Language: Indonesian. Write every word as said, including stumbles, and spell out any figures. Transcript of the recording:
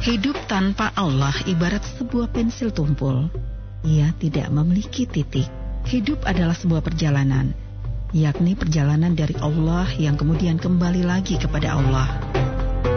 Hidup tanpa Allah ibarat sebuah pensil tumpul. Ia tidak memiliki titik. Hidup adalah sebuah perjalanan, yakni perjalanan dari Allah yang kemudian kembali lagi kepada Allah.